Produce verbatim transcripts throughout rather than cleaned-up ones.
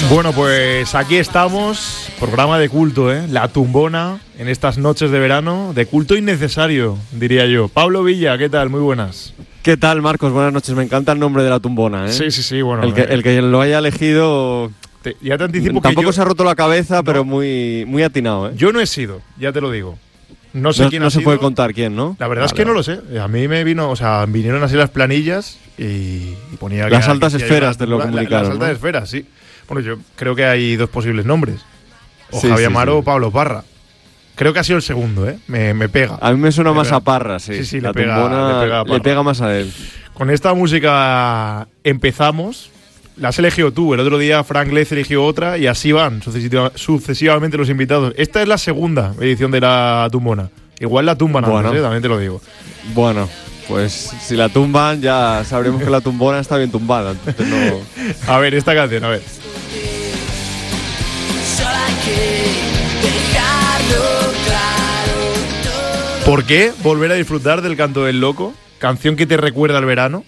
Bueno, pues aquí estamos, programa de culto, ¿eh? La Tumbona, en estas noches de verano, de culto innecesario, diría yo. Pablo Villa, ¿qué tal? Muy buenas. ¿Qué tal, Marcos? Buenas noches. Me encanta el nombre de La Tumbona, ¿eh? Sí, sí, sí, bueno. El que, eh, el que lo haya elegido... te, ya te anticipo Tampoco que yo, se ha roto la cabeza, no, pero muy, muy atinado, ¿eh? yo no he sido, ya te lo digo. No sé no, quién no ha se sido. puede contar quién, ¿no? La verdad vale, es que no vale. lo sé. A mí me vino, o sea, vinieron así las planillas y, y ponía... Las que, altas que si esferas hay una- te lo la- comunicaron, Las altas ¿no? esferas, sí. Bueno, yo creo que hay dos posibles nombres. O Sí, Javier sí, Amaro sí. o Pablo Parra. Creo que ha sido el segundo, ¿eh? Me, me pega. A mí me suena Me más pega. a Parra, sí. Sí, sí, La le pega- Tumbona le pega a Parra. le pega más a él. Con esta música empezamos. La has elegido tú. El otro día Frank Lez eligió otra y así van sucesiva- sucesivamente los invitados. Esta es la segunda edición de la Tumbona. Igual la tumban Bueno. antes, ¿eh? También te lo digo. Bueno, pues si la tumban ya sabremos que la tumbona está bien tumbada. Entonces no... A ver, esta canción, a ver. Solo hay que dejarlo claro todo. ¿Por qué volver a disfrutar del Canto del Loco? Canción que te recuerda al verano.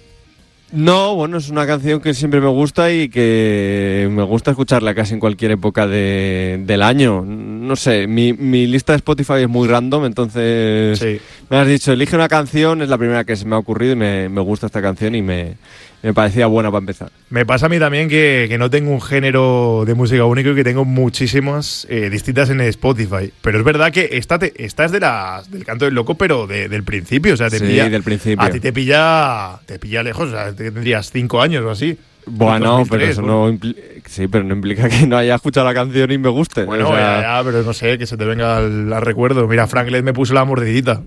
No, bueno, es una canción que siempre me gusta y que me gusta escucharla casi en cualquier época de, del año. No sé, mi, mi lista de Spotify es muy random, entonces Sí. me has dicho, elige una canción, es la primera que se me ha ocurrido y me, me gusta esta canción y me, me parecía buena para empezar. Me pasa a mí también que, que no tengo un género de música único y que tengo muchísimas eh, distintas en Spotify. Pero es verdad que esta, te, esta es de las, del Canto del Loco, pero de- del principio. O sea, te Sí, pilla, del principio. A ti te pilla, te pilla lejos. O sea, te tendrías cinco años o así. Bueno, dos mil tres, pero eso bueno. no impli- sí, pero no implica que no haya escuchado la canción y me guste. Bueno, o sea, ya, ya, pero no sé, que se te venga al, al recuerdo. Mira, Frank Lez me puso la mordidita.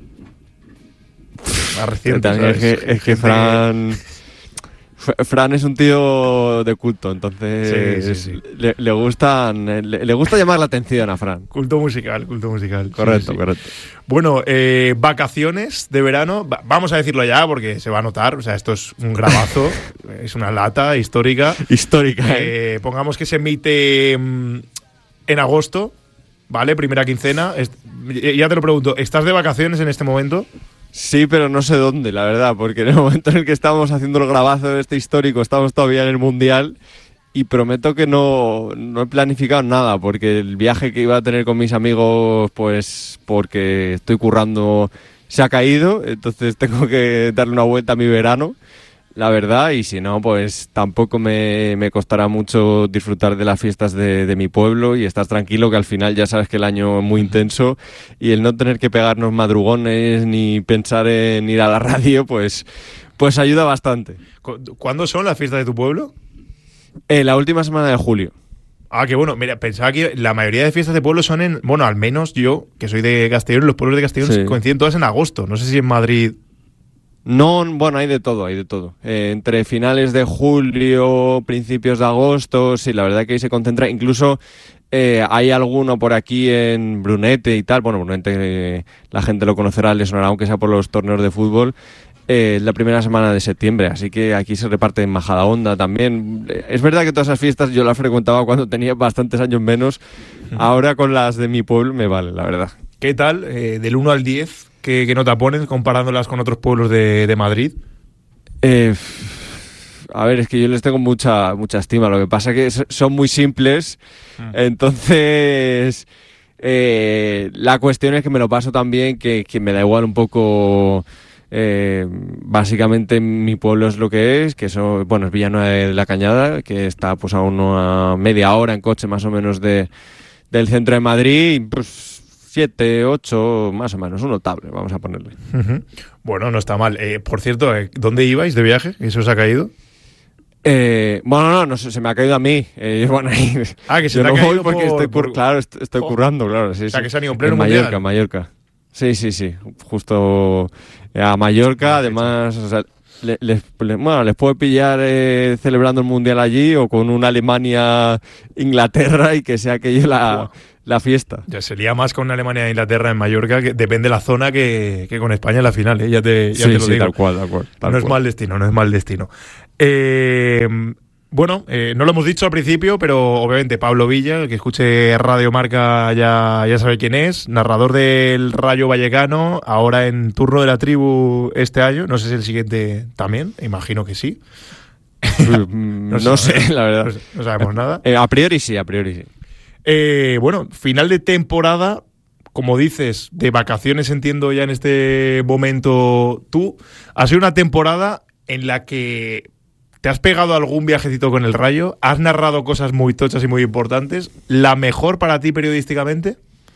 Más reciente, también es ¿sabes? que, es que Gente- Fran... F- Fran es un tío de culto, entonces Sí, sí, sí. Le, le gustan, le, le gusta llamar la atención a Fran. Culto musical, culto musical. Sí, Correcto, sí. correcto. Bueno, eh, vacaciones de verano, va- vamos a decirlo ya porque se va a notar, o sea, esto es un grabazo, es una lata histórica. Histórica, ¿eh? Eh, pongamos que se emite mm, en agosto, ¿vale? Primera quincena. Est- ya te lo pregunto, ¿estás de vacaciones en este momento? Sí, pero no sé dónde, la verdad, porque en el momento en el que estábamos haciendo el grabazo de este histórico, estamos todavía en el Mundial y prometo que no, no he planificado nada, porque el viaje que iba a tener con mis amigos, pues porque estoy currando, se ha caído, entonces tengo que darle una vuelta a mi verano, la verdad, y si no, pues tampoco me, me costará mucho disfrutar de las fiestas de, de mi pueblo y estar tranquilo, que al final ya sabes que el año es muy intenso y el no tener que pegarnos madrugones ni pensar en ir a la radio, pues, pues ayuda bastante. Cu- ¿Cuándo son las fiestas de tu pueblo? Eh, la última semana de julio. Ah, que bueno, mira, pensaba que la mayoría de fiestas de pueblo son en, bueno, al menos yo, que soy de Castellón, los pueblos de Castellón Sí. coinciden todas en agosto. No sé si en Madrid... No, bueno, hay de todo, hay de todo. Eh, entre finales de julio, principios de agosto, sí, la verdad que ahí se concentra. Incluso eh, hay alguno por aquí en Brunete y tal. Bueno, Brunete eh, la gente lo conocerá, le sonará aunque sea por los torneos de fútbol. Eh, la primera semana de septiembre, así que aquí se reparte en Majadahonda también. Eh, Es verdad que todas esas fiestas yo las frecuentaba cuando tenía bastantes años menos. Ahora con las de mi pueblo me vale, la verdad. ¿Qué tal? Eh, del uno al diez, ¿qué, qué nota pones comparándolas con otros pueblos de, de Madrid? Eh, a ver, es que yo les tengo mucha mucha estima. Lo que pasa es que s- son muy simples. Entonces, eh, la cuestión es que me lo paso tan bien que, que me da igual un poco. Eh, básicamente mi pueblo es lo que es, que eso, bueno, es Villanueva de la Cañada, que está pues a una media hora en coche más o menos de, del centro de Madrid. Y, pues siete, ocho, más o menos, un notable, vamos a ponerle. Ujú. Bueno, no está mal. Eh, por cierto, eh, ¿dónde ibais de viaje? ¿Eso os ha caído? Eh, bueno, no, no, se se me ha caído a mí. Eh, bueno, ahí- Ah, que se yo te ha no caído voy porque por- estoy, cur- por- claro, est- estoy Oh. currando, claro. Sí, O sea, sí. que se han ido en pleno Mallorca, mundial. Mallorca. Sí, sí, sí, justo eh, a Mallorca, además, o sea, le- les, le- bueno, les puede pillar eh, celebrando el mundial allí o con una Alemania-Inglaterra y que sea aquello la, Buah. la fiesta. Ya sería más con Alemania e Inglaterra en Mallorca, que depende de la zona, que, que con España en la final, ¿eh? Ya te, ya Sí, te lo sí, digo. tal cual, tal cual. tal no es cual. mal destino, no es mal destino. Eh, bueno, eh, no lo hemos dicho al principio, pero obviamente Pablo Villa, el que escuche Radio Marca ya, ya sabe quién es, narrador del Rayo Vallecano, ahora en turno de la tribu este año, no sé si el siguiente también, imagino que sí. no, no sé, la verdad. No, no sabemos nada. Eh, a priori sí, a priori sí. Eh, bueno, final de temporada, como dices, de vacaciones entiendo ya en este momento tú. Ha sido una temporada en la que te has pegado algún viajecito con el Rayo, has narrado cosas muy tochas y muy importantes. ¿La mejor para ti periodísticamente?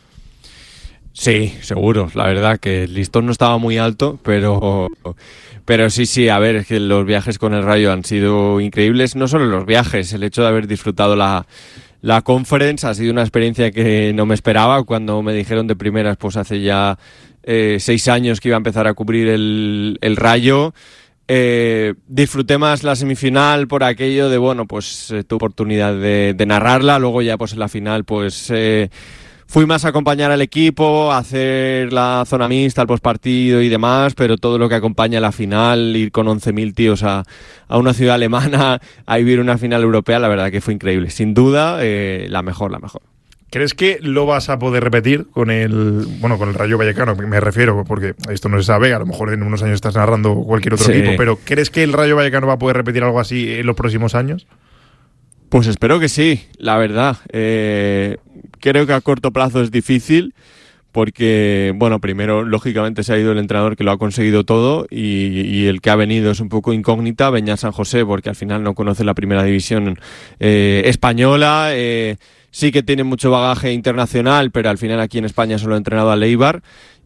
Sí, seguro. La verdad que el listón no estaba muy alto, pero, pero sí, sí, a ver, es que los viajes con el Rayo han sido increíbles. No solo los viajes, el hecho de haber disfrutado la, la conference ha sido una experiencia que no me esperaba. Cuando me dijeron de primeras, pues hace ya eh, seis años que iba a empezar a cubrir el, el Rayo. Eh, disfruté más la semifinal por aquello de, bueno, pues eh, tu oportunidad de, de narrarla. Luego ya pues en la final, pues... Eh, Fui más a acompañar al equipo, a hacer la zona mixta, el postpartido y demás, pero todo lo que acompaña a la final, ir con once mil tíos a, a una ciudad alemana, a vivir una final europea, la verdad que fue increíble. Sin duda, eh, la mejor, la mejor. ¿Crees que lo vas a poder repetir con el bueno con el Rayo Vallecano? Me refiero, porque esto no se sabe, a lo mejor en unos años estás narrando cualquier otro sí. equipo, pero ¿crees que el Rayo Vallecano va a poder repetir algo así en los próximos años? Pues espero que sí, la verdad. Eh, creo que a corto plazo es difícil porque, bueno, primero, lógicamente se ha ido el entrenador que lo ha conseguido todo y, y el que ha venido es un poco incógnita, Beñat San José, porque al final no conoce la primera división eh, española. Eh, sí que tiene mucho bagaje internacional, pero al final aquí en España solo ha entrenado a Leibar.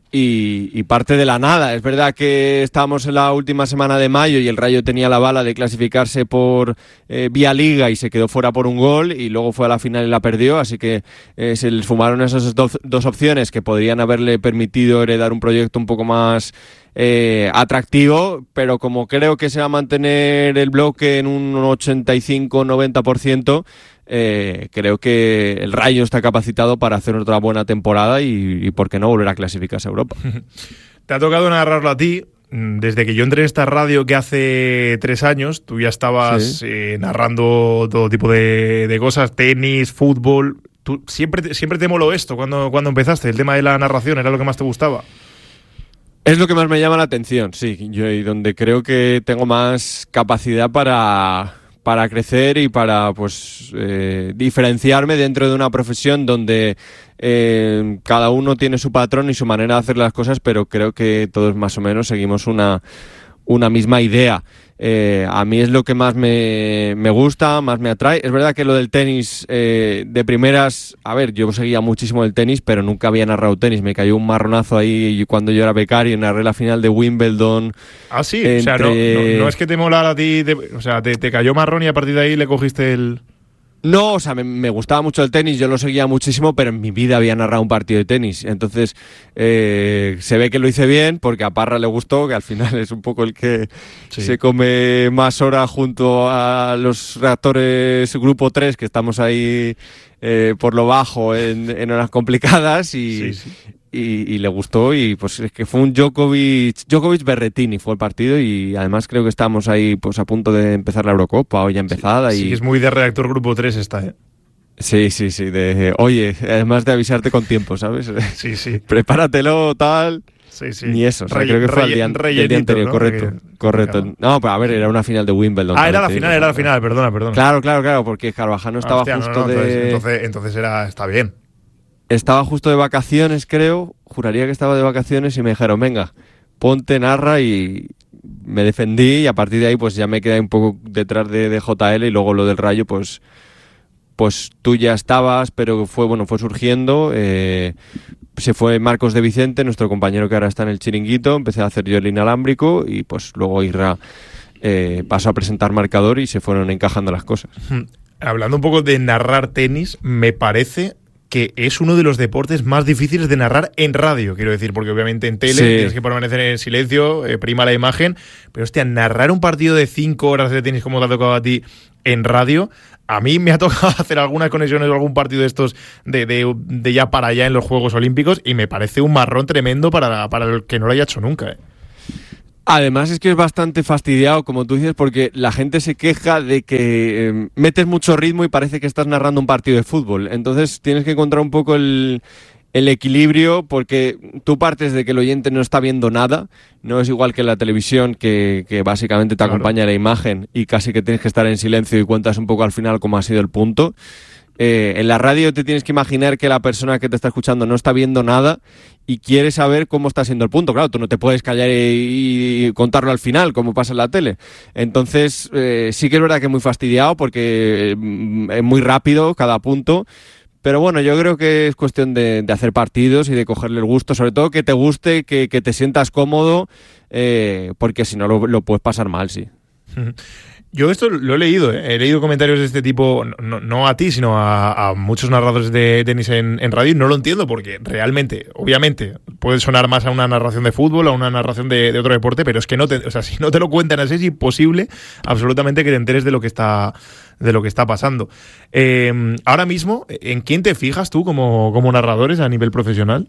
Y, y parte de la nada. Es verdad que estábamos en la última semana de mayo y el Rayo tenía la bala de clasificarse por eh, vía Liga y se quedó fuera por un gol y luego fue a la final y la perdió, así que eh, se les fumaron esas dos, dos opciones que podrían haberle permitido heredar un proyecto un poco más eh, atractivo, pero como creo que se va a mantener el bloque en un ochenta y cinco noventa por ciento, Eh, creo que el Rayo está capacitado para hacer otra buena temporada y, y por qué no volver a clasificarse a Europa. Te ha tocado narrarlo a ti. Desde que yo entré en esta radio que hace tres años, tú ya estabas sí. eh, narrando todo tipo de, de cosas, tenis, fútbol. Tú, siempre, te, siempre te moló esto cuando, cuando empezaste, el tema de la narración, ¿era lo que más te gustaba? Es lo que más me llama la atención, sí. Yo, y donde creo que tengo más capacidad para... para crecer y para pues eh, diferenciarme dentro de una profesión donde eh, cada uno tiene su patrón y su manera de hacer las cosas, pero creo que todos más o menos seguimos una, una misma idea. Eh, a mí es lo que más me, me gusta, más me atrae. Es verdad que lo del tenis eh, de primeras, a ver, yo seguía muchísimo el tenis, pero nunca había narrado tenis. Me cayó un marronazo ahí cuando yo era becario y narré la final de Wimbledon. Ah, sí, entre... o sea, no, no, no es que te molara a ti, te, o sea, te, te cayó marrón y a partir de ahí le cogiste el... No, o sea, me, me gustaba mucho el tenis, yo lo seguía muchísimo, pero en mi vida había narrado un partido de tenis. Entonces, eh, se ve que lo hice bien, porque a Parra le gustó, que al final es un poco el que sí. se come más horas junto a los reactores Grupo tres, que estamos ahí eh, por lo bajo en, en horas complicadas, y, sí, sí. Y, y le gustó, y pues es que fue un Djokovic, Djokovic Berrettini fue el partido, y además creo que estábamos ahí pues a punto de empezar la Eurocopa, o ya empezada. Sí, y sí, es muy de redactor Grupo tres esta, ¿eh? Sí, sí, sí, de oye, además de avisarte con tiempo, ¿sabes? Sí, sí. Prepáratelo, tal. Sí, sí. Ni eso, o sea, Rey, creo que fue rey, el día, rey, el día anterior, ¿no? correcto, Rey, correcto. claro. No, pero a ver, era una final de Wimbledon. Ah, era la digo, final, era la final, perdona, perdona. Claro, claro, claro, porque Carvajal no estaba Hostia, justo no, no, de... Entonces, entonces, entonces era, está bien. Estaba justo de vacaciones, creo, juraría que estaba de vacaciones y me dijeron, venga, ponte, narra, y me defendí, y a partir de ahí pues ya me quedé un poco detrás de, de J L, y luego lo del Rayo pues... pues tú ya estabas, pero fue bueno fue surgiendo, eh, se fue Marcos de Vicente, nuestro compañero que ahora está en el Chiringuito, empecé a hacer yo el inalámbrico, y pues luego Irra eh, pasó a presentar marcador y se fueron encajando las cosas. Hablando un poco de narrar tenis, me parece que es uno de los deportes más difíciles de narrar en radio, quiero decir, porque obviamente en tele sí. tienes que permanecer en silencio, eh, prima la imagen, pero hostia, narrar un partido de cinco horas de tenis como te ha tocado a ti en radio, a mí me ha tocado hacer algunas conexiones o algún partido de estos de, de, de ya para allá en los Juegos Olímpicos, y me parece un marrón tremendo para, para el que no lo haya hecho nunca, ¿eh? Además es que es bastante fastidiado, como tú dices, porque la gente se queja de que eh, metes mucho ritmo y parece que estás narrando un partido de fútbol. Entonces tienes que encontrar un poco el, el equilibrio, porque tú partes de que el oyente no está viendo nada, no es igual que en la televisión, que, que básicamente te Claro. acompaña la imagen y casi que tienes que estar en silencio y cuentas un poco al final cómo ha sido el punto. Eh, en la radio te tienes que imaginar que la persona que te está escuchando no está viendo nada y quiere saber cómo está siendo el punto. Claro, tú no te puedes callar y, y contarlo al final, como pasa en la tele. Entonces, eh, sí que es verdad que es muy fastidiado porque eh, es muy rápido cada punto. Pero bueno, yo creo que es cuestión de, de hacer partidos y de cogerle el gusto, sobre todo que te guste, que, que te sientas cómodo, eh, porque si no lo, lo puedes pasar mal, sí. Yo esto lo he leído, ¿eh? He leído comentarios de este tipo, no, no a ti, sino a, a muchos narradores de tenis en, en radio, y no lo entiendo porque realmente, obviamente, puede sonar más a una narración de fútbol, a una narración de, de otro deporte, pero es que no te, o sea, si no te lo cuentan así es imposible absolutamente que te enteres de lo que está, de lo que está pasando. Eh, ahora mismo, ¿en quién te fijas tú como, como narradores a nivel profesional?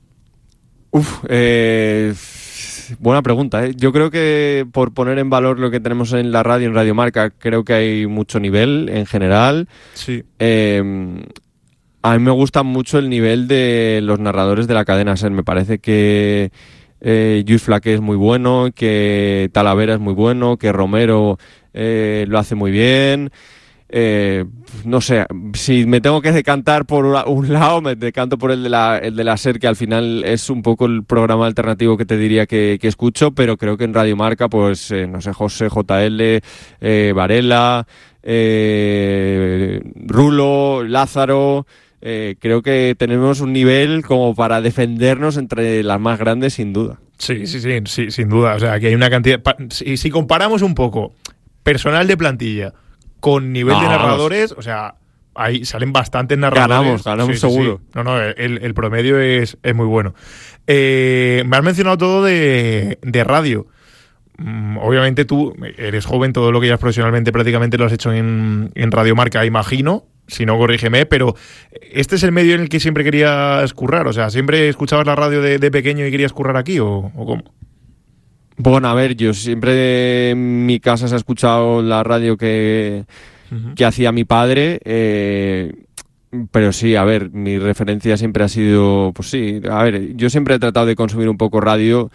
Uf, eh, buena pregunta, ¿eh? Yo creo que por poner en valor lo que tenemos en la radio, en Radio Marca, creo que hay mucho nivel en general. Sí. Eh, a mí me gusta mucho el nivel de los narradores de la cadena SER. Me parece que eh, Lluís Flaqué es muy bueno, que Talavera es muy bueno, que Romero eh, lo hace muy bien. Eh, no sé, si me tengo que decantar por un lado, me decanto por el de la, el de la SER, que al final es un poco el programa alternativo que te diría que, que escucho, pero creo que en Radio Marca, pues, eh, no sé, José J L, eh, Varela, eh, Rulo, Lázaro, eh, creo que tenemos un nivel como para defendernos entre las más grandes, sin duda. Sí, sí, sí, sí, sin duda. O sea, que hay una cantidad. Pa, si, si comparamos un poco personal de plantilla con nivel no, de narradores, o sea, ahí salen bastantes narradores. Ganamos, ganamos sí, sí, seguro. Sí. No, no, el, el promedio es, es muy bueno. Eh, me has mencionado todo de, de radio. Mm, obviamente tú eres joven, todo lo que ya profesionalmente prácticamente lo has hecho en, en Radio Marca, imagino. Si no, corrígeme, pero ¿este es el medio en el que siempre querías currar? O sea, ¿siempre escuchabas la radio de, de pequeño y querías currar aquí o, o cómo? Bueno, a ver, yo siempre en mi casa se ha escuchado la radio que, uh-huh. que hacía mi padre, eh, pero sí, a ver, mi referencia siempre ha sido, pues sí, a ver, yo siempre he tratado de consumir un poco radio.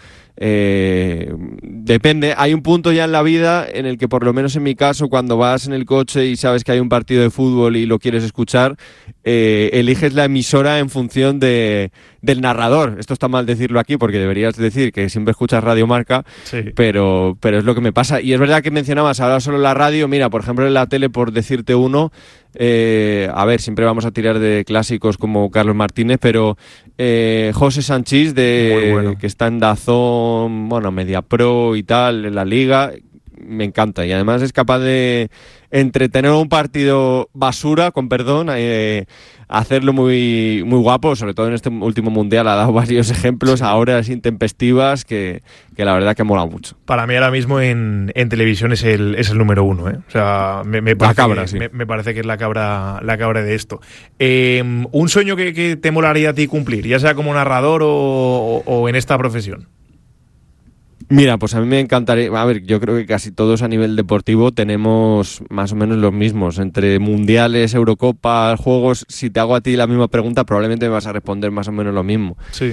Eh, depende, hay un punto ya en la vida en el que, por lo menos en mi caso, cuando vas en el coche y sabes que hay un partido de fútbol y lo quieres escuchar, eh, eliges la emisora en función de, del narrador. Esto está mal decirlo aquí porque deberías decir que siempre escuchas Radio Marca, sí. pero, pero es lo que me pasa. Y es verdad que mencionabas ahora solo la radio. Mira, por ejemplo, en la tele, por decirte uno, eh, a ver, siempre vamos a tirar de clásicos como Carlos Martínez, pero eh, José Sanchís, de, bueno. que está en Dazón, bueno, Media Pro y tal, en la Liga, me encanta. Y además es capaz de entretener un partido basura, con perdón, eh, hacerlo muy, muy guapo, sobre todo en este último mundial ha dado varios ejemplos, sí. a horas intempestivas que, que la verdad que mola mucho. Para mí ahora mismo en, en televisión es el, es el número uno, ¿eh? O sea, me, me, parece la cabra, que, sí. me, me parece que es la cabra, la cabra de esto. Eh, un sueño que, que te molaría a ti cumplir, ya sea como narrador o, o, o en esta profesión. Mira, pues a mí me encantaría, a ver, yo creo que casi todos a nivel deportivo tenemos más o menos los mismos, entre mundiales, Eurocopas, juegos. Si te hago a ti la misma pregunta, probablemente me vas a responder más o menos lo mismo. Sí.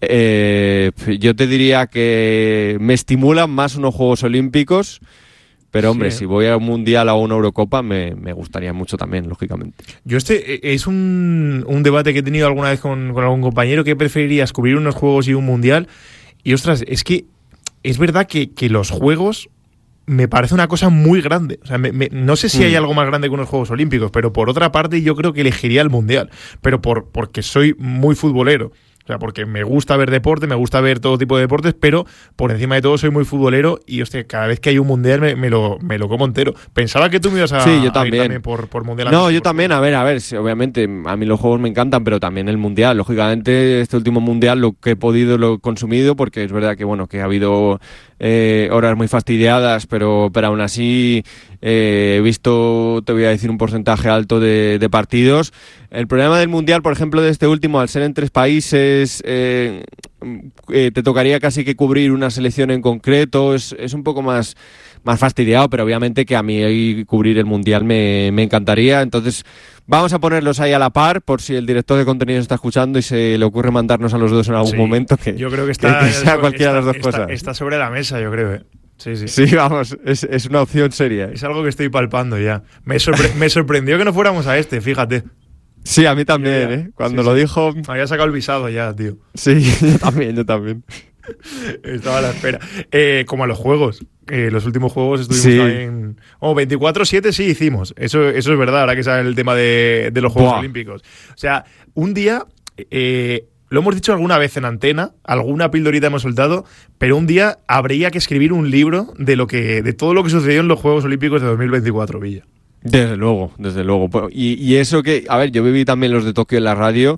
Eh, yo te diría que me estimulan más unos Juegos Olímpicos, pero hombre, sí. si voy a un mundial o a una Eurocopa, me, me gustaría mucho también, lógicamente. Yo este es un, un debate que he tenido alguna vez con, con algún compañero, que preferirías cubrir unos juegos y un mundial, y ostras, es que es verdad que, que los juegos me parece una cosa muy grande. O sea, me, me, no sé si mm. hay algo más grande que unos Juegos Olímpicos, pero por otra parte yo creo que elegiría el Mundial. Pero por porque soy muy futbolero. O sea, porque me gusta ver deporte, me gusta ver todo tipo de deportes, pero por encima de todo soy muy futbolero y, hostia, cada vez que hay un mundial me, me, lo, me lo como entero. Pensaba que tú me ibas a, sí, yo también. a ir también por, por mundial. No, yo también, a ver, a ver, sí, obviamente a mí los juegos me encantan, pero también el mundial. Lógicamente, este último mundial lo que he podido lo he consumido, porque es verdad que, bueno, que ha habido eh, horas muy fastidiadas, pero, pero aún así eh, he visto, te voy a decir, un porcentaje alto de, de partidos. El problema del mundial, por ejemplo, de este último, al ser en tres países, eh, eh, te tocaría casi que cubrir una selección en concreto, es, es un poco más, más fastidiado, pero obviamente que a mí ahí cubrir el Mundial me, me encantaría. Entonces vamos a ponerlos ahí a la par, por si el director de contenido está escuchando y se le ocurre mandarnos a los dos en algún Sí, momento, que, yo creo que, está, que, que sea cualquiera está, de las dos está, cosas. Está sobre la mesa, yo creo, ¿eh? Sí, sí. Sí, vamos, es, es una opción seria. ¿eh? Es algo que estoy palpando ya. Me, sorpre- me sorprendió que no fuéramos a este, fíjate. Sí, a mí también, Ya, ¿eh? Cuando sí, lo sí. dijo... Me había sacado el visado ya, tío. Sí, yo también, yo también. Estaba a la espera. Eh, como a los juegos. Eh, los últimos juegos estuvimos Sí. también... Oh, veinticuatro siete sí hicimos. Eso, eso es verdad, ahora que sale el tema de, de los Juegos Buah. Olímpicos. O sea, un día... Eh, lo hemos dicho alguna vez en antena, alguna pildorita hemos soltado, pero un día habría que escribir un libro de lo que de todo lo que sucedió en los Juegos Olímpicos de dos mil veinticuatro, Villa. Desde luego, desde luego. Pues, Y, y eso que, a ver, yo viví también los de Tokio en la radio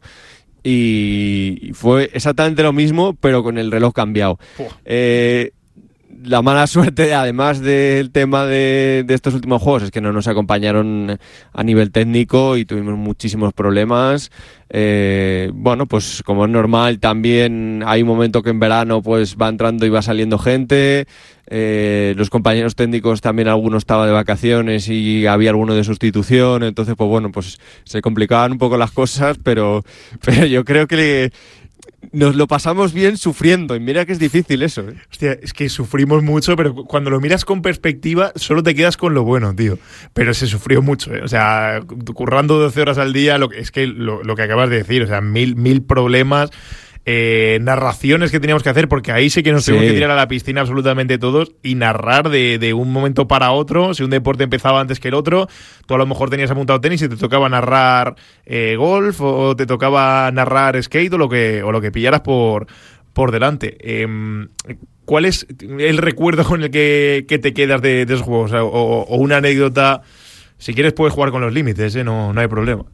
y fue exactamente lo mismo, pero con el reloj cambiado. Buah. Eh, la mala suerte, además del tema de, de estos últimos juegos, es que no nos acompañaron a nivel técnico y tuvimos muchísimos problemas. Eh, bueno, pues como es normal, también hay un momento que en verano pues va entrando y va saliendo gente. Eh, los compañeros técnicos también, algunos estaban de vacaciones y había alguno de sustitución, entonces pues bueno, pues se complicaban un poco las cosas, pero, pero yo creo que nos lo pasamos bien sufriendo, y mira que es difícil eso, ¿eh? Hostia, es que sufrimos mucho, pero cu- cuando lo miras con perspectiva, solo te quedas con lo bueno, tío. Pero se sufrió mucho, ¿eh? O sea, currando doce horas al día, lo que, es que lo, lo que acabas de decir, o sea, mil, mil problemas, eh, narraciones que teníamos que hacer, porque ahí sí que nos Sí. tuvimos que tirar a la piscina absolutamente todos y narrar de, de un momento para otro. Si un deporte empezaba antes que el otro, tú a lo mejor tenías apuntado tenis y te tocaba narrar eh, golf, o te tocaba narrar skate, o lo que, o lo que pillaras por, por delante. Eh, ¿Cuál es el recuerdo con el que, que te quedas de, de esos juegos? O, o- o una anécdota. Si quieres puedes jugar con los límites, ¿eh? no, no hay problema.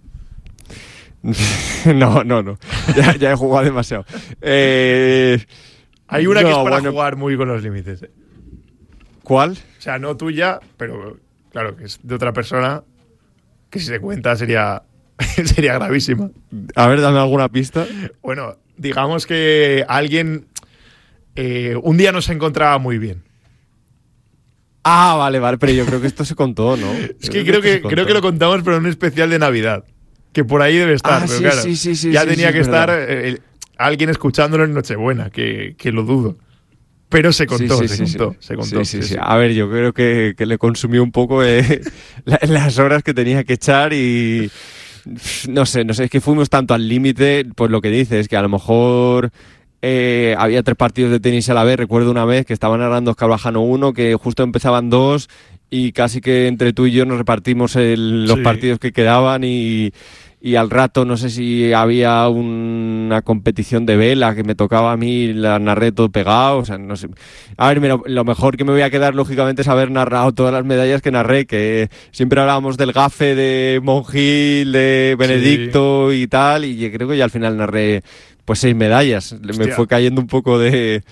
No, no, no. Ya, ya he jugado demasiado. Eh, Hay una que no, es para bueno, jugar muy con los límites. ¿eh? ¿Cuál? O sea, no tuya, pero claro, que es de otra persona, que si se cuenta sería, sería gravísima. A ver, dame alguna pista. Bueno, digamos que alguien eh, un día no se encontraba muy bien. Ah, vale, vale, pero yo creo que esto se contó, ¿no? Es que creo que, creo que lo contamos, pero en un especial de Navidad. Que por ahí debe estar, Ah, pero sí, claro. sí, sí, sí, ya sí, tenía sí, que es estar verdad. eh, el- alguien escuchándolo en Nochebuena, que, que lo dudo. Pero se contó, Sí, sí, se sí, contó, sí. se contó. Sí, sí, sí, sí. sí. A ver, yo creo que, que le consumió un poco eh, la- las horas que tenía que echar y no sé, no sé, es que fuimos tanto al límite, pues lo que dices, que a lo mejor eh, había tres partidos de tenis a la vez. Recuerdo una vez que estaban narrando Oscar Bajano uno, que justo empezaban dos y casi que entre tú y yo nos repartimos el- los Sí. partidos que quedaban y... Y al rato no sé si había una competición de vela que me tocaba a mí, la narré todo pegado, o sea, no sé. A ver, mira, lo mejor que me voy a quedar lógicamente es haber narrado todas las medallas que narré, que siempre hablábamos del gafe de Monjil, de Benedicto y tal, y creo que ya al final narré pues seis medallas. Me Hostia. fue cayendo un poco de...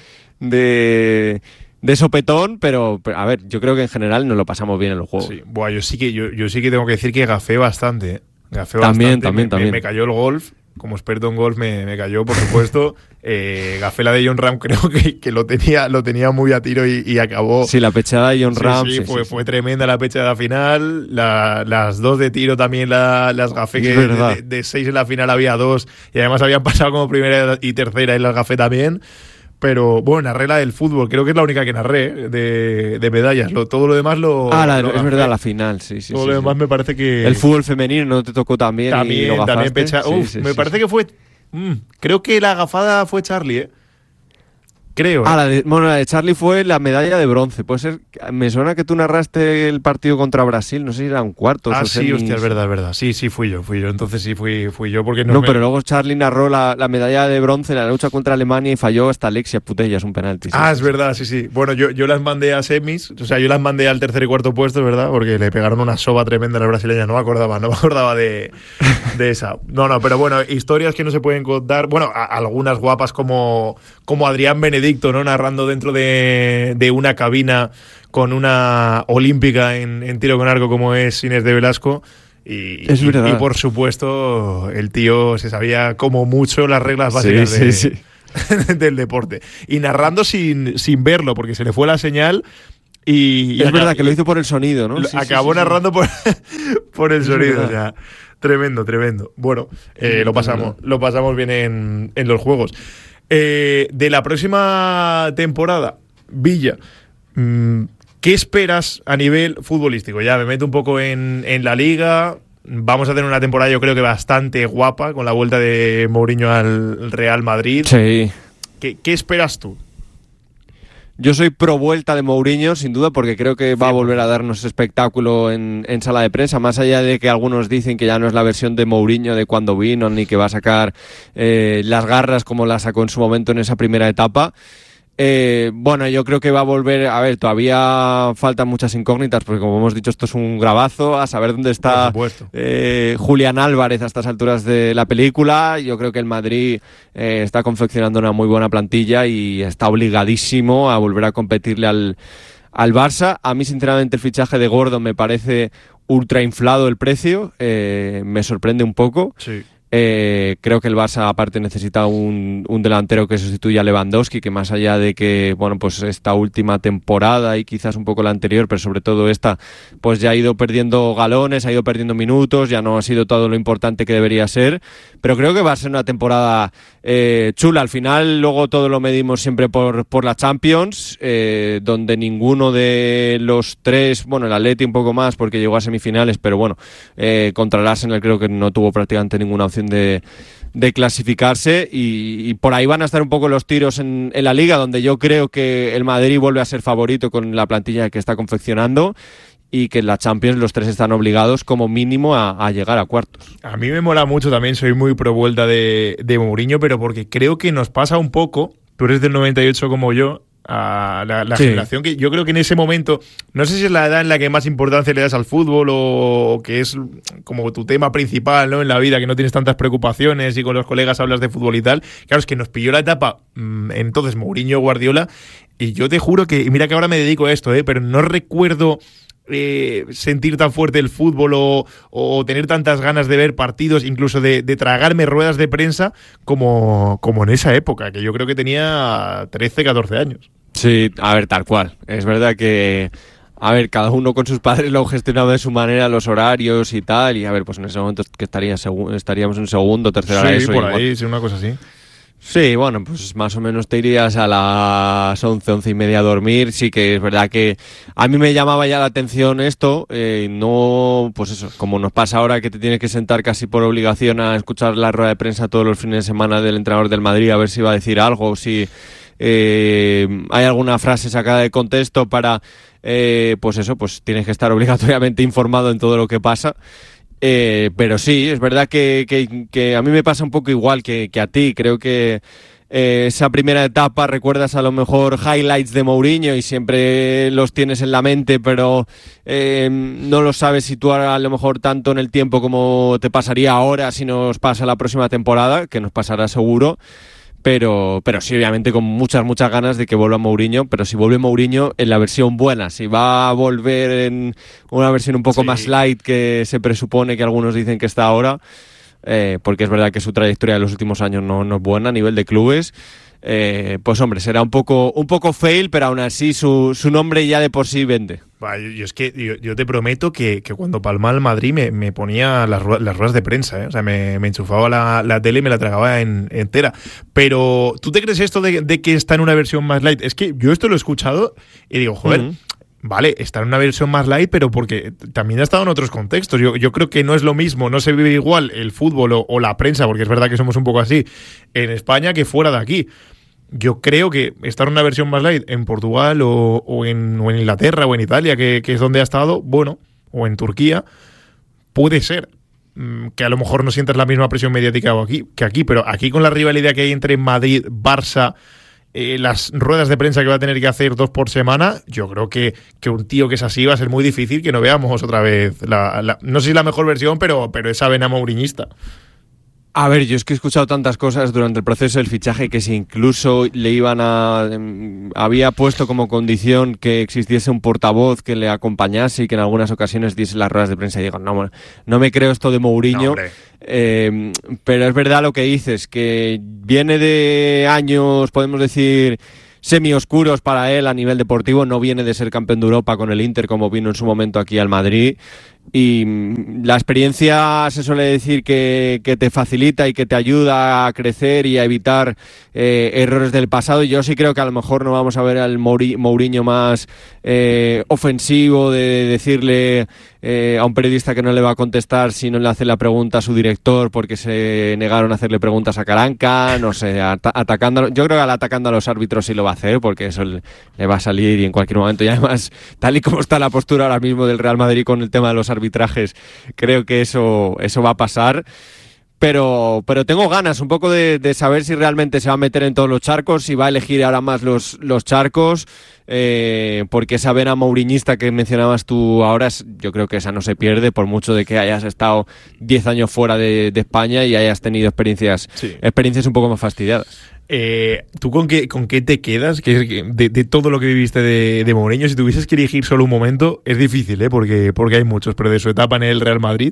de de sopetón, pero, pero, a ver, yo creo que en general nos lo pasamos bien en los juegos. Sí. Buah, yo sí que yo, yo sí que tengo que decir que gafé bastante. ¿eh? Gafé También, bastante. también, me, también. Me, me cayó el golf. Como experto en golf me, me cayó, por supuesto. eh, gafé la de John Ram, creo que, que lo tenía lo tenía muy a tiro y, y acabó. Sí, la pechada de John Sí, Ram. sí, sí, fue, sí, fue tremenda la pechada final. La- las dos de tiro también la- las gafé, Es que verdad. de, de seis en la final había dos. Y además habían pasado como primera y tercera en las gafé también. Pero bueno, narré la del fútbol, creo que es la única que narré ¿eh? de, de medallas. Lo, todo lo demás lo. Ah, la- lo es gafé. verdad, la final, sí, sí. Todo sí, lo sí. demás me parece que. El fútbol femenino no te tocó también. y También, lo también gafaste. pecha. Sí, Uf, sí, me sí, parece sí. que fue. mm, creo que la gafada fue Charlie, ¿eh? Creo. Ah, ¿eh? la de, bueno, la de Charlie fue la medalla de bronce. Puede ser. Me suena que tú narraste el partido contra Brasil, no sé si eran cuartos Ah, o sí, semis. hostia, es verdad, es verdad. Sí, sí, fui yo, fui yo. Entonces sí, fui, fui yo porque no, No, me- pero luego Charlie narró la, la medalla de bronce en la lucha contra Alemania y falló hasta Alexia Putellas, un penalti. sí, Ah, sí, es sí. verdad, sí, sí. Bueno, yo, yo las mandé a semis, o sea, yo las mandé al tercer y cuarto puesto, ¿verdad? Porque le pegaron una soba tremenda a la brasileña, no me acordaba, no me acordaba de, de esa. No, no, pero bueno, historias que no se pueden contar, bueno, a- algunas guapas como, como Adrián Benedicto, ¿no? Narrando dentro de, de una cabina con una olímpica en, en tiro con arco como es Inés de Velasco. Y, Es y- verdad. y por supuesto, el tío se sabía como mucho las reglas básicas Sí, de, sí, sí. del deporte. Y narrando sin, sin verlo, porque se le fue la señal Y, y es acá, verdad que lo hizo por el sonido, ¿no? Sí, acabó sí, sí, narrando sí. por, por el es sonido. verdad. O sea, tremendo, tremendo. Bueno, eh, lo pasamos, lo pasamos bien en, en los juegos. Eh, de la próxima temporada, Villa, mmm, ¿qué esperas a nivel futbolístico? Ya me meto un poco en, en la liga. Vamos a tener una temporada, yo creo que bastante guapa, con la vuelta de Mourinho al Real Madrid. Sí. ¿Qué, qué esperas tú? Yo soy pro vuelta de Mourinho, sin duda, porque creo que va a volver a darnos espectáculo en, en sala de prensa, más allá de que algunos dicen que ya no es la versión de Mourinho de cuando vino, ni que va a sacar eh, las garras como las sacó en su momento en esa primera etapa. Eh, bueno, yo creo que va a volver, a ver, todavía faltan muchas incógnitas, porque como hemos dicho, esto es un grabazo, a saber dónde está eh, Julián Álvarez a estas alturas de la película. Yo creo que el Madrid eh, está confeccionando una muy buena plantilla y está obligadísimo a volver a competirle al, al Barça. A mí, sinceramente, el fichaje de Gordon me parece ultra inflado el precio, eh, me sorprende un poco. Sí. Eh, creo que el Barça aparte necesita un, un delantero que sustituya a Lewandowski, que más allá de que, bueno, pues esta última temporada y quizás un poco la anterior, pero sobre todo esta, pues ya ha ido perdiendo galones, ha ido perdiendo minutos, ya no ha sido todo lo importante que debería ser, pero creo que va a ser una temporada eh, chula. Al final luego todo lo medimos siempre por, por la Champions, eh, donde ninguno de los tres, bueno, el Atleti un poco más porque llegó a semifinales, pero bueno, eh, contra el Arsenal creo que no tuvo prácticamente ninguna opción De, de clasificarse y, y por ahí van a estar un poco los tiros en, en la Liga, donde yo creo que el Madrid vuelve a ser favorito con la plantilla que está confeccionando y que en la Champions los tres están obligados como mínimo a, a llegar a cuartos. A mí me mola mucho también, soy muy pro vuelta de, de Mourinho, pero porque creo que nos pasa un poco, tú eres del noventa y ocho como yo, a la, la sí. generación que yo creo que en ese momento, no sé si es la edad en la que más importancia le das al fútbol o que es como tu tema principal, ¿no?, en la vida, que no tienes tantas preocupaciones y con los colegas hablas de fútbol y tal. Claro, es que nos pilló la etapa mmm, entonces Mourinho, Guardiola, y yo te juro que, mira que ahora me dedico a esto, ¿eh? Pero no recuerdo Eh, sentir tan fuerte el fútbol o, o tener tantas ganas de ver partidos, incluso de, de tragarme ruedas de prensa como, como en esa época, que yo creo que tenía trece, catorce años. Sí, a ver, tal cual. Es verdad que, a ver, cada uno con sus padres lo ha gestionado de su manera, los horarios y tal, y a ver, pues en ese momento que estaría segu- estaríamos en segundo, tercera sí, eso. por igual. ahí, sí, una cosa así. Sí, bueno, pues más o menos te irías a las once, once y media a dormir. Sí que es verdad que a mí me llamaba ya la atención esto, eh, no, pues eso, como nos pasa ahora que te tienes que sentar casi por obligación a escuchar la rueda de prensa todos los fines de semana del entrenador del Madrid a ver si va a decir algo, o si eh, hay alguna frase sacada de contexto para, eh, pues eso, pues tienes que estar obligatoriamente informado en todo lo que pasa. Eh, pero sí, es verdad que, que, que a mí me pasa un poco igual que, que a ti. Creo que eh, esa primera etapa recuerdas a lo mejor highlights de Mourinho y siempre los tienes en la mente, pero eh, no los sabes situar a lo mejor tanto en el tiempo como te pasaría ahora si nos pasa la próxima temporada, que nos pasará seguro. Pero, pero sí, obviamente con muchas, muchas ganas de que vuelva Mourinho, pero si vuelve Mourinho en la versión buena, si va a volver en una versión un poco sí. más light que se presupone que algunos dicen que está ahora, eh, porque es verdad que su trayectoria de los últimos años no, no es buena a nivel de clubes, eh, pues hombre, será un poco, un poco fail, pero aún así su, su nombre ya de por sí vende. Va, yo, yo es que yo, yo te prometo que, que cuando palmaba el Madrid me, me ponía las, las ruedas de prensa, ¿eh? O sea, me, me enchufaba la, la tele y me la tragaba en, entera. Pero, ¿tú te crees esto de, de que está en una versión más light? Es que yo esto lo he escuchado y digo, joder, uh-huh. vale, está en una versión más light, pero porque también ha estado en otros contextos. Yo, yo creo que no es lo mismo, no se vive igual el fútbol o, o la prensa, porque es verdad que somos un poco así, en España que fuera de aquí. Yo creo que estar en una versión más light en Portugal o, o, en, o en Inglaterra o en Italia, que, que es donde ha estado, bueno, o en Turquía, puede ser que a lo mejor no sientas la misma presión mediática aquí, que aquí, pero aquí con la rivalidad que hay entre Madrid, Barça, eh, las ruedas de prensa que va a tener que hacer dos por semana, yo creo que, que un tío que es así va a ser muy difícil que no veamos otra vez, la, la, no sé si la mejor versión, pero, pero esa vena mouriñista. A ver, yo es que he escuchado tantas cosas durante el proceso del fichaje que si incluso le iban a... Eh, había puesto como condición que existiese un portavoz que le acompañase y que en algunas ocasiones diese las ruedas de prensa y digo, no, no me creo esto de Mourinho, no, eh, pero es verdad lo que dices, que viene de años, podemos decir, semioscuros para él a nivel deportivo. No viene de ser campeón de Europa con el Inter como vino en su momento aquí al Madrid. Y la experiencia se suele decir que, que te facilita y que te ayuda a crecer y a evitar eh, errores del pasado. Y yo sí creo que a lo mejor no vamos a ver al Mouri- Mourinho más eh, ofensivo de decirle eh, a un periodista que no le va a contestar si no le hace la pregunta a su director porque se negaron a hacerle preguntas a Caranca, no sé, at- atacando. Yo creo que al atacando a los árbitros sí lo va a hacer porque eso le, le va a salir y en cualquier momento. Y además, tal y como está la postura ahora mismo del Real Madrid con el tema de los arbitrajes, creo que eso, eso va a pasar. Pero, pero tengo ganas un poco de, de saber si realmente se va a meter en todos los charcos, si va a elegir ahora más los, los charcos, eh, porque esa vena mouriñista que mencionabas tú ahora, es, yo creo que esa no se pierde, por mucho de que hayas estado diez años fuera de, de España y hayas tenido experiencias, Sí. experiencias un poco más fastidiadas. Eh, ¿Tú con qué, con qué te quedas? Que de, de todo lo que viviste de, de Mourinho, si tuvieses que elegir solo un momento, es difícil, ¿eh? Porque, porque hay muchos, pero de su etapa en el Real Madrid.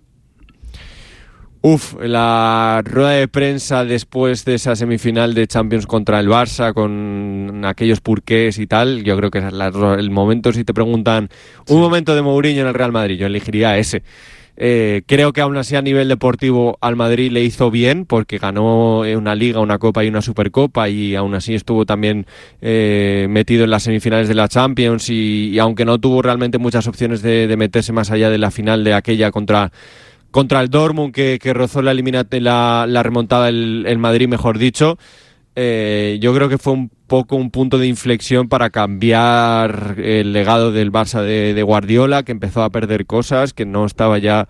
Uf, la rueda de prensa después de esa semifinal de Champions contra el Barça, con aquellos purqués y tal, yo creo que es la, el momento, si te preguntan un momento de Mourinho en el Real Madrid, yo elegiría ese. Eh, creo que aún así a nivel deportivo al Madrid le hizo bien porque ganó una Liga, una Copa y una Supercopa y aún así estuvo también eh, metido en las semifinales de la Champions y, y aunque no tuvo realmente muchas opciones de, de meterse más allá de la final de aquella contra... contra el Dortmund que, que rozó la, eliminat- la, la remontada el, el Madrid, mejor dicho, eh, yo creo que fue un poco un punto de inflexión para cambiar el legado del Barça de, de Guardiola, que empezó a perder cosas, que no estaba ya...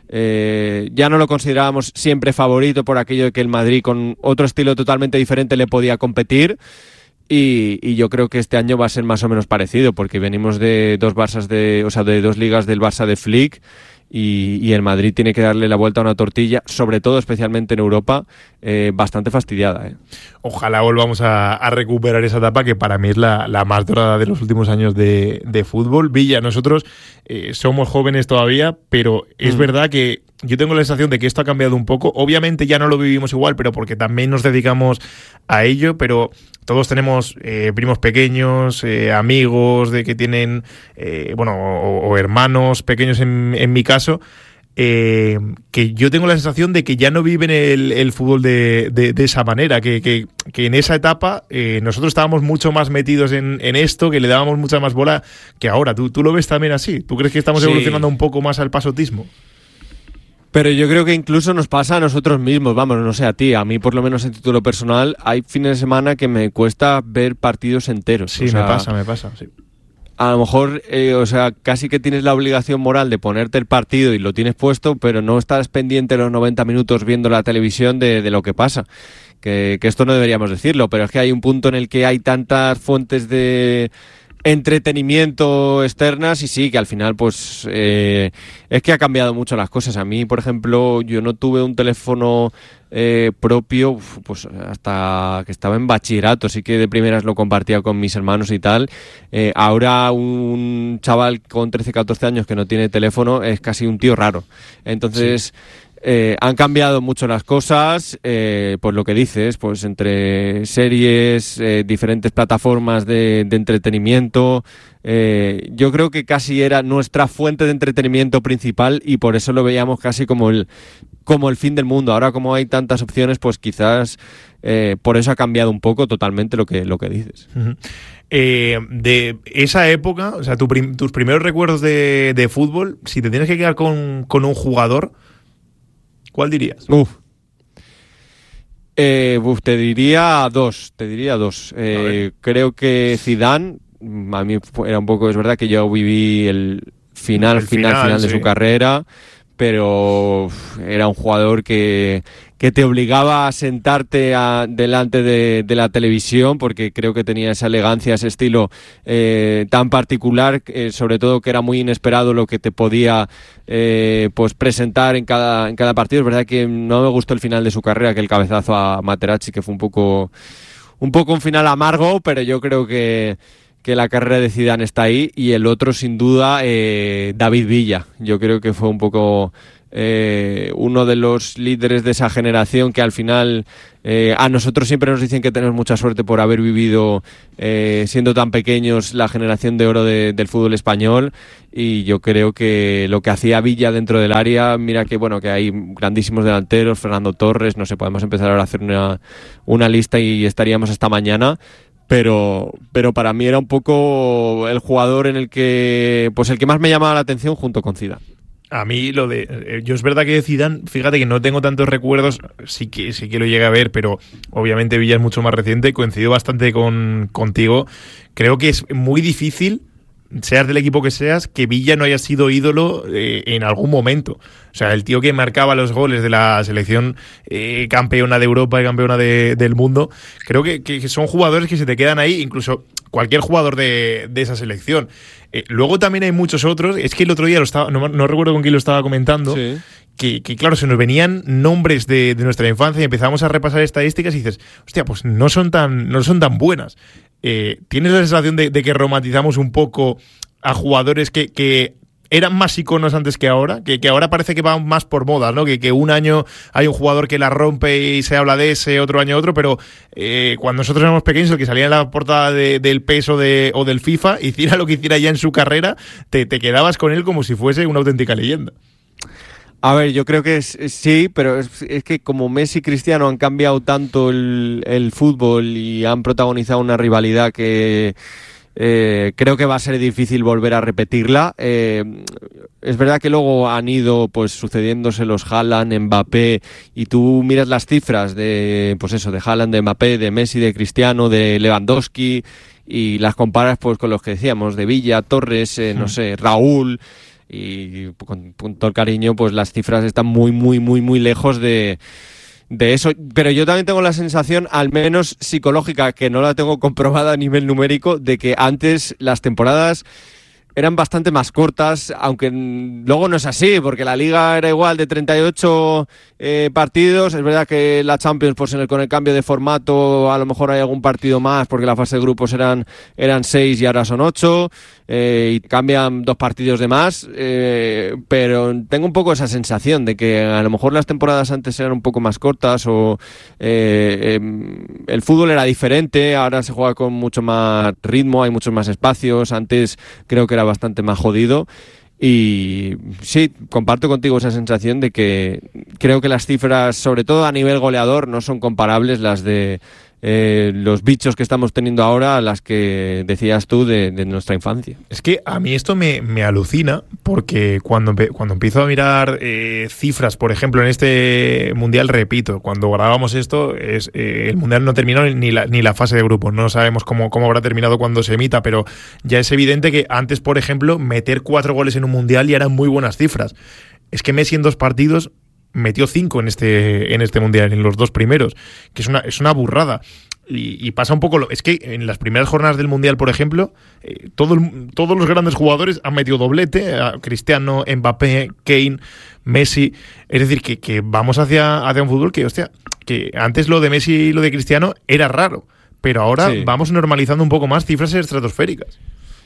Eh, ya no lo considerábamos siempre favorito por aquello de que el Madrid con otro estilo totalmente diferente le podía competir. Y, y yo creo que este año va a ser más o menos parecido porque venimos de dos Barças de, o sea, de dos ligas del Barça de Flick y, y el Madrid tiene que darle la vuelta a una tortilla, sobre todo especialmente en Europa, eh, bastante fastidiada. ¿eh? Ojalá volvamos a, a recuperar esa etapa que para mí es la, la más dorada de los últimos años de, de fútbol. Villa, nosotros eh, somos jóvenes todavía, pero es mm. verdad que yo tengo la sensación de que esto ha cambiado un poco. Obviamente ya no lo vivimos igual, pero porque también nos dedicamos a ello, pero todos tenemos eh, primos pequeños, eh, amigos de que tienen, eh, bueno, o, o hermanos pequeños en, en mi caso, eh, que yo tengo la sensación de que ya no viven el, el fútbol de, de, de esa manera, que, que, que en esa etapa eh, nosotros estábamos mucho más metidos en, en esto, que le dábamos mucha más bola que ahora. ¿Tú, tú lo ves también así? ¿Tú crees que estamos sí. evolucionando un poco más al pasotismo? Pero yo creo que incluso nos pasa a nosotros mismos, vamos, no sé a ti, a mí por lo menos en título personal, hay fines de semana que me cuesta ver partidos enteros. Sí, o sea, me pasa, me pasa, sí. A lo mejor, eh, o sea, casi que tienes la obligación moral de ponerte el partido y lo tienes puesto, pero no estás pendiente los noventa minutos viendo la televisión de, de lo que pasa. Que, que esto no deberíamos decirlo, pero es que hay un punto en el que hay tantas fuentes de entretenimiento externas y sí, que al final pues eh, es que ha cambiado mucho las cosas. A mí, por ejemplo, yo no tuve un teléfono eh, propio pues hasta que estaba en bachillerato, sí que de primeras lo compartía con mis hermanos y tal. Eh, ahora un chaval con trece, catorce años que no tiene teléfono es casi un tío raro. Entonces... Sí. Eh, han cambiado mucho las cosas, eh, pues lo que dices, pues entre series, eh, diferentes plataformas de, de entretenimiento, eh, yo creo que casi era nuestra fuente de entretenimiento principal y por eso lo veíamos casi como el, como el fin del mundo. Ahora como hay tantas opciones, pues quizás eh, por eso ha cambiado un poco totalmente lo que, lo que dices. Uh-huh. Eh, de esa época, o sea, tu prim- tus primeros recuerdos de, de fútbol, si te tienes que quedar con, con un jugador, ¿cuál dirías? Uf. Eh, uf, te diría dos, te diría dos. Eh, creo que Zidane, a mí era un poco, es verdad que yo viví el final, el final, final, final de sí. su carrera, pero uf, era un jugador que, que te obligaba a sentarte a, delante de, de la televisión, porque creo que tenía esa elegancia, ese estilo eh, tan particular, eh, sobre todo que era muy inesperado lo que te podía eh, pues presentar en cada, en cada partido. Es verdad que no me gustó el final de su carrera, que el cabezazo a Materazzi, que fue un poco, un poco un final amargo, pero yo creo que que la carrera de Zidane está ahí. Y el otro, sin duda, eh, David Villa. Yo creo que fue un poco eh, uno de los líderes de esa generación que al final eh, a nosotros siempre nos dicen que tenemos mucha suerte por haber vivido eh, siendo tan pequeños la generación de oro de, del fútbol español, y yo creo que lo que hacía Villa dentro del área, mira que bueno, que hay grandísimos delanteros, Fernando Torres, no sé, podemos empezar ahora a hacer una, una lista y estaríamos hasta mañana. Pero, pero para mí era un poco el jugador en el que, pues el que más me llamaba la atención junto con Zidane. A mí lo de... Eh, yo es verdad que de Zidane, fíjate que no tengo tantos recuerdos, sí que sí que lo llegué a ver, pero obviamente Villa es mucho más reciente, coincido bastante con contigo. Creo que es muy difícil, seas del equipo que seas, que Villa no haya sido ídolo eh, en algún momento. O sea, el tío que marcaba los goles de la selección eh, campeona de Europa y campeona de, del mundo, creo que, que son jugadores que se te quedan ahí, incluso cualquier jugador de, de esa selección. Eh, luego también hay muchos otros, es que el otro día lo estaba, no, no recuerdo con quién lo estaba comentando, sí. que, que claro, se nos venían nombres de, de nuestra infancia y empezamos a repasar estadísticas y dices, hostia, pues no son tan, no son tan buenas. Eh, ¿Tienes la sensación de, de que romantizamos un poco a jugadores que, que eran más iconos antes que ahora? Que, que ahora parece que van más por moda, ¿no? Que, que un año hay un jugador que la rompe y se habla de ese, otro año otro, pero eh, cuando nosotros éramos pequeños, el que salía en la portada de, del P E S o, de, o del FIFA, hiciera lo que hiciera ya en su carrera, te, te quedabas con él como si fuese una auténtica leyenda. A ver, yo creo que es, es, sí, pero es, es que como Messi y Cristiano han cambiado tanto el, el fútbol y han protagonizado una rivalidad que eh, creo que va a ser difícil volver a repetirla. Eh, es verdad que luego han ido pues sucediéndose los Haaland, Mbappé, y tú miras las cifras de pues eso, de Haaland, de Mbappé, de Messi, de Cristiano, de Lewandowski, y las comparas pues con los que decíamos, de Villa, Torres, eh, no sé, Raúl. Y con, con todo el cariño, pues las cifras están muy, muy, muy, muy lejos de, de eso. Pero yo también tengo la sensación, al menos psicológica, que no la tengo comprobada a nivel numérico, de que antes las temporadas eran bastante más cortas, aunque luego no es así, porque la Liga era igual de treinta y ocho eh, partidos. Es verdad que la Champions, pues en el, con el cambio de formato, a lo mejor hay algún partido más, porque la fase de grupos eran, eran seis y ahora son ocho, eh, y cambian dos partidos de más, eh, pero tengo un poco esa sensación de que a lo mejor las temporadas antes eran un poco más cortas, o eh, eh, el fútbol era diferente, ahora se juega con mucho más ritmo, hay muchos más espacios. Antes creo que era bastante más jodido, y sí, comparto contigo esa sensación de que creo que las cifras, sobre todo a nivel goleador, no son comparables las de eh, los bichos que estamos teniendo ahora a las que decías tú de, de nuestra infancia. Es que a mí esto me, me alucina, porque cuando, cuando empiezo a mirar eh, cifras, por ejemplo, en este Mundial, repito, cuando grabamos esto, es eh, el Mundial no terminó ni la, ni la fase de grupos, no sabemos cómo, cómo habrá terminado cuando se emita, pero ya es evidente que antes, por ejemplo, meter cuatro goles en un Mundial ya eran muy buenas cifras. Es que Messi en dos partidos metió cinco en este en este Mundial, en los dos primeros, que es una es una burrada. Y, y pasa un poco lo, es que en las primeras jornadas del Mundial, por ejemplo, eh, todo el, todos los grandes jugadores han metido doblete, a Cristiano, Mbappé, Kane, Messi. Es decir, que, que vamos hacia, hacia un fútbol que, hostia, que antes lo de Messi y lo de Cristiano era raro, pero ahora sí, vamos normalizando un poco más cifras estratosféricas.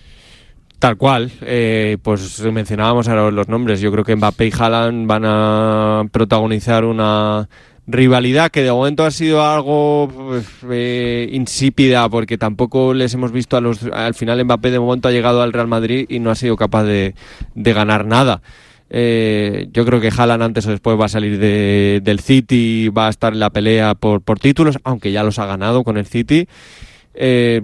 Tal cual, eh, pues mencionábamos ahora los nombres. Yo creo que Mbappé y Haaland van a protagonizar una rivalidad que de momento ha sido algo pues, eh, insípida, porque tampoco les hemos visto a los... Al final Mbappé de momento ha llegado al Real Madrid y no ha sido capaz de, de ganar nada. Eh, yo creo que Haaland antes o después va a salir de, del City y va a estar en la pelea por, por títulos, aunque ya los ha ganado con el City. Eh,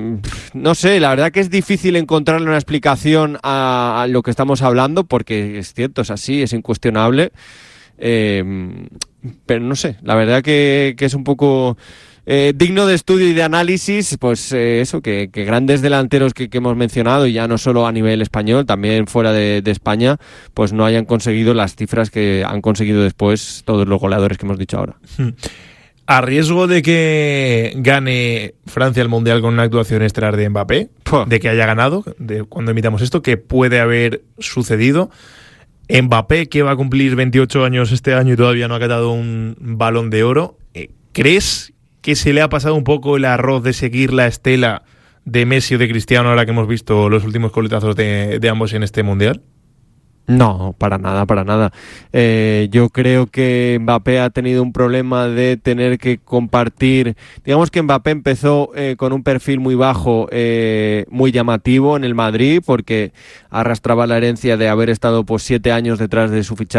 no sé, la verdad que es difícil encontrarle una explicación a, a lo que estamos hablando, porque es cierto, es así, es incuestionable, eh, pero no sé, la verdad que, que es un poco eh, digno de estudio y de análisis, pues eh, eso, que, que grandes delanteros que, que hemos mencionado, y ya no solo a nivel español, también fuera de, de España, pues no hayan conseguido las cifras que han conseguido después todos los goleadores que hemos dicho ahora. A riesgo de que gane Francia el Mundial con una actuación estelar de Mbappé, Puh. de que haya ganado, de cuando emitamos esto, que puede haber sucedido, Mbappé, que va a cumplir veintiocho años este año y todavía no ha catado un Balón de Oro, ¿crees que se le ha pasado un poco el arroz de seguir la estela de Messi o de Cristiano ahora que hemos visto los últimos coletazos de, de ambos en este Mundial? No, para nada, para nada. Eh, yo creo que Mbappé ha tenido un problema de tener que compartir. Digamos que Mbappé empezó eh, con un perfil muy bajo, eh, muy llamativo en el Madrid, porque arrastraba la herencia de haber estado pues siete años detrás de su fichaje